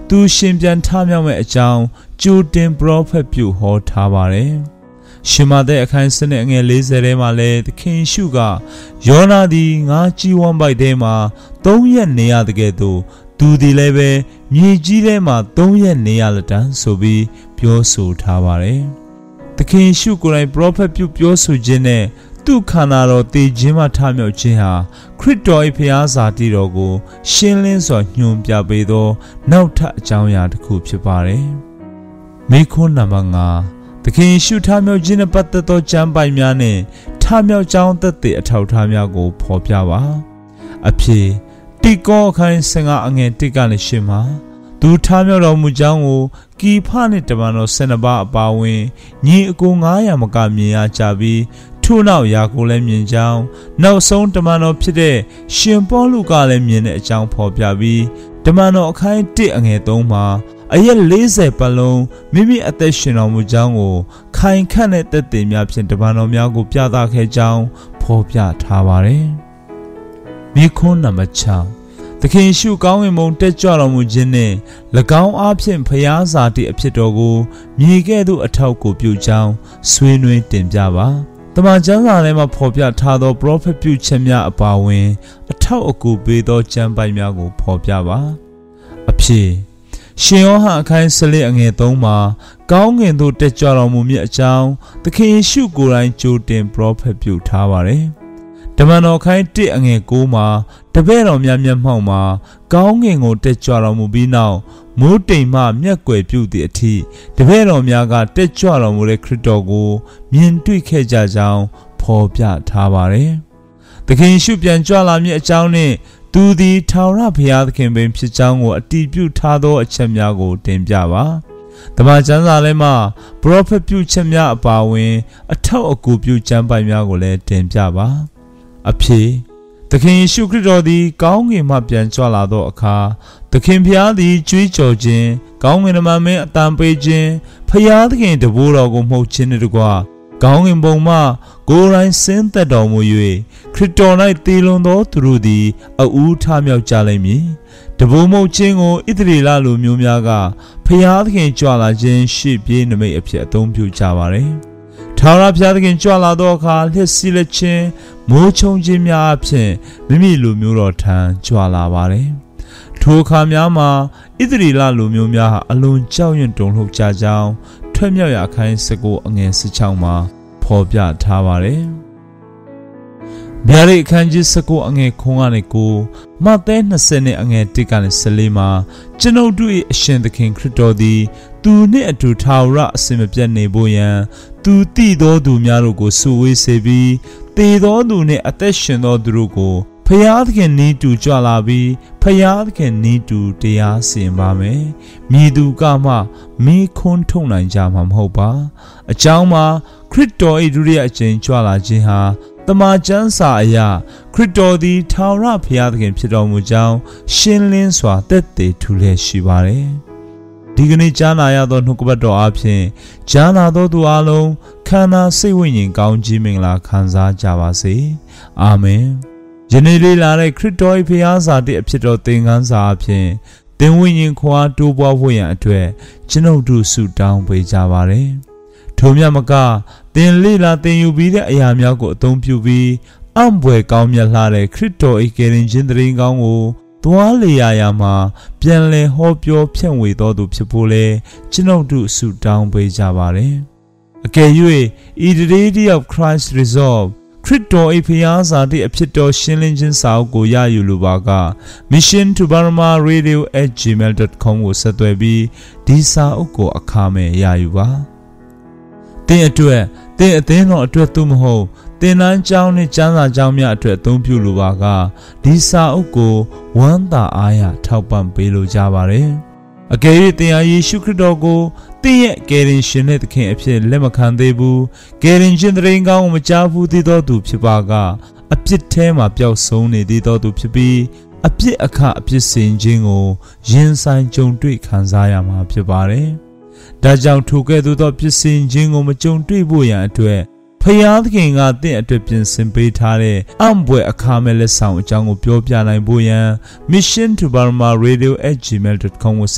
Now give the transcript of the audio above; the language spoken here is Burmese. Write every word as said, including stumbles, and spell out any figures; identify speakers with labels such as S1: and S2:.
S1: သူရှင်ပြန်ထမြောက်မဲ့အကြောင်းကြိုတင်ပရောဖက်ပြုဟောထားပါတယ်။ရှင်မသက်အခန်းစနစ်အငယ်၄၀ထဲမှာလည်းသခင်ရှုကယောနာသည်ငါကြီးဝမ်းပိုက်ထဲမှာသုံးရက်နေရတဲ့ကဲ့သို့သူသည်လည်းပဲမြေကြီးထဲမှာသုံးရက်နေရလက်တန်းဆိုပြီးပြောဆိုထားပါတယ်။သခင်ရှုကိုယ်တိုင်ပရောဖက်ပြုပြောဆိုခြင်းနဲ့သူခန္ဓာတော်တည်ခြင်းမှထမြောက်ခြင်းဟာခရစ်တော်၏ဖျားစာတိတော်ကိုရှင်းလင်းစွာညွှန်ပြပေးသောနောက်ထပ်အကြောင်းအရာတစ်ခုဖြစ်ပါတယ်။မိခွန်းနံပါတ်၅သခင်ရှုထမြောက်ခြင်းနဲ့ပတ်သက်သောကျမ်းပိုင်များနဲ့ထမြောက်ကြောင်းသက်သေအထောက်အထားများကိုဖော်ပြပါ။အဖြစ်တိကောအခန်း၁၅အငယ်၁ကနေ၈မှာသူထမြောက်တော်မူကြောင်းကိုကီဖနှင့်တမန်တော်၁၂ပါးအပါအဝင်ညီအကို၅ရာမကမြင်ရကြပြီးထို့နောက်ယာကိုလည်းမြင်ကြောင်းနောက်ဆုံးတမန်တော်ဖြစ်တဲ့ရှင်ပေါလုကလည်းမြင်တဲ့အကြောင်းဖော်ပြပြီးတမန်တော်အခန်း၁အငယ်၃မှာအရက်၄၀ပတ်လုံးမိမိအသက်ရှင်တော်မူကြောင်းကိုခိုင်ခန့်တဲ့သက်သေများဖြင့်တမန်တော်များကိုပြသခဲ့ကြောင်းဖော်ပြထားပါတယ်။မိခွန်းနံပါတ်၆သခင်ရှုကောင်းဝင်မုံတက်ကြွတော်မူခြင်းနှင့်၎င်းအားဖြင့်ဖျားစာတိအဖြစ်တော်ကိုမြေကဲ့သို့အထောက်ကိုပြုကြောင်းဆွေးနွေးတင်ပြပါတမန်ကျမ်းစာထဲမှာဖော်ပြထားသောပရောဖက်ပြုချက်များအပါအဝင်အထောက်အကူပေးသောကျမ်းပိုင်များကိုဖော်ပြပါအဖြစ်ရှင်ယောဟန်အခန်း၁၄အငယ်၃မှာကောင်းကင်သို့တက်ကြွတော်မူမည်အကြောင်းသခင်ယေရှုကိုယ်တိုင်ကြိုတင်ပရောဖက်ပြုထားပါတယ်တမန်တော်အခန်း၁အငယ်၉မှာတပည့်တော်များမျက်မှောက်မှာကောင်းကင်ကိုတက်ကြွတော်မူပြီးနောက်မိုးတိမ်မှမျက်ကွယ်ပြုသည့်အထိတပည့်တော်များကတက်ကြွတော်မူတဲ့ခရစ်တော်ကိုမြင်တွေ့ခဲ့ကြကြောင်းဖော်ပြထားပါတယ်။သခင်ရှုပြန်ကြွလာမည့်အကြောင်းနှင့်သူသည်ထာဝရဘုရားသခင်ပင်ဖြစ်ကြောင်းကိုအတည်ပြုထားသောအချက်များကိုတင်ပြပါ။တမန်ကျမ်းစာထဲမှာပရောဖက်ပြုချက်များအပါအဝင်အထောက်အကူပြုကျမ်းပိုင်များကိုလည်းတင်ပြပါ။အဖြစ်သခင်ယေရှုခရစ်တော်သည်ကောင်းကင်မှပြန်ကြွလာသောအခါသခင်ဖျားသည်ကြွေးကြော်ခြင်းကောင်းကင်တမန်မင်းအတန်ပေးခြင်းဖျားသခင်တဘိုးတော်ကိုမှုတ်ခြင်းနှင့်တကွကောင်းကင်ဘုံမှကိုယ်တိုင်ဆင်းသက်တော်မူ၍ခရစ်တော်၌တည်လွန်သောသူတို့သည်အဦးထမြောက်ကြလိမ့်မည်တဘိုးမှုတ်ခြင်းကိုဣသရေလလူမျိုးများကဖျားသခင်ကြွလာခြင်းရှေ့ပြေးနမိတ်အဖြစ်အသုံးပြုကြပါれထာဝရဘုရားသခင်ကြွလာသောအခါလျှက်စီးလက်ခြင်းမိုးချုံခြင်းများအဖြစ်မိမိလူမျိုးတော်ထံကြွလာပါတယ်။ထိုအခါများမှာဣသရေလလူမျိုးများဟာအလွန်ကြောက်ရွံ့တုန်လှုပ်ကြကြောင်းထွက်မြောက်ရာအခန်း၁၉အငယ်၁၆မှာဖော်ပြထားပါတယ်။ဗျာဒိတ်အခန်းကြီး၁၉အငယ်၉ကနေ၉မဿဲ၂၀နဲ့အငယ်၁ကနေ၁၄မှာကျွန်ုပ်တို့၏အရှင်သခင်ခရစ်တော်သည်သူနှင့်အတူထာဝရအစဉ်မပြတ်နေဖို့ရန်သူတည်သောသူများတို့ကိုစုဝေးစေပြီးတည်သောသူနှင့်အသက်ရှင်သောသူတို့ကိုဖျားသခင်နီးတူကြွလာပြီးဖျားသခင်နီးတူတရားစီရင်ပါမယ်။မြည်သူကမှမိခွန်းထုတ်နိုင်ကြမှာမဟုတ်ပါ။အကြောင်းမှာခရစ်တော်၏ဒုတိယအကြိမ်ကြွလာခြင်းဟာတမန်ကျမ်းစာအရခရစ်တော်သည်ထာဝရဘုရားသခင်ဖြစ်တော်မူကြောင်းရှင်းလင်းစွာသက်သေထူလျက်ရှိပါတယ်။ဒီကနေ့ကြားနာရသောနှုတ်ကပတ်တော်အပြင်ကြားနာသောသူအလုံးခန္ဓာစိတ်ဝိညာဉ်ကောင်းကြီးမင်္ဂလာခံစားကြပါစေ။အာမင်။ယနေ့လေးလာတဲ့ခရစ်တော်၏ဘုရားစာတိအဖြစ်တော်သင်ခန်းစာအပြင်သင်ဝိညာဉ်ခွာတိုးပွားဖို့ရန်အတွက်ကျွန်ုပ်တို့ဆုတောင်းပေးကြပါရစေ။ထို့မြတ်မကသင်လေးလာသင်ယူပြီးတဲ့အရာများကိုအသုံးပြုပြီးအံ့ဘွယ်ကောင်းမြတ်လှတဲ့ခရစ်တော်၏ကယ်တင်ခြင်းတရင်ကောင်းကိုသွားလေရာရာမှာပြန်လည်ဟောပြောဖြန့်ဝေတော်သူဖြစ်ဖို့လဲကျွန်ုပ်တို့ဆုတောင်းပေးကြပါရစေ။အကယ်၍ဤတရေတိ of Christ Resolve ခရစ်တော်၏ဖျားစာတိအဖြစ်တော်ရှင်းလင်းခြင်းစာအုပ်ကိုရယူလိုပါက mission to burma radio at gmail dot com ကိုဆက်သွယ်ပြီးဒီစာအုပ်ကိုအခမဲ့ရယူပါသင်အတွက်သင်အသင်းတော်အတွက်သို့မဟုတ်သင်တန်းကျောင်းနဲ့ကျမ်းစာကျောင်းများအတွက်အသုံးပြုလိုပါကဒီစာအုပ်ကိုဝမ်းသာအားရထောက်ပံ့ပေးလိုကြပါရစေ။အကယ်၍သင်ဟာယေရှုခရစ်တော်ကိုသင်ရဲ့ကယ်တင်ရှင်နဲ့သခင်အဖြစ်လက်မခံသေးဘူးကယ်တင်ရှင်တရင်ကောင်းကိုမကြားဘူးသေးသောသူဖြစ်ပါကအပြစ်ထဲမှာပျောက်ဆုံးနေသေးသောသူဖြစ်ပြီးအပြစ်အခအပြစ်စင်ခြင်းကိုရင်ဆိုင်ကြုံတွေ့ခံစားရမှာဖြစ်ပါတယ်။ဒါကြောင့်ထိုကဲ့သို့သောပြစ်စင်ခြင်းကိုမကြုံတွေ့ဖို့ရန်အတွက်ဖယားသခင်ကတင့်အတွက်ပြင်ဆင်ပေးထားတဲ့အံ့ဘွယ်အခါမဲ့လက်ဆောင်အကြောင်းကိုပြောပြနိုင်ဖို့ရန် mission to burma radio at gmail dot com ကို